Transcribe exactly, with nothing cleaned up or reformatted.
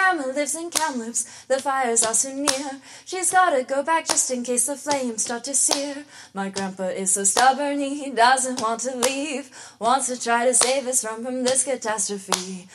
grandma lives in Kamloops, the fires are soon near. She's gotta go back just in case the flames start to sear. My grandpa is so stubborn he doesn't want to leave, wants to try to save us from, from this catastrophe.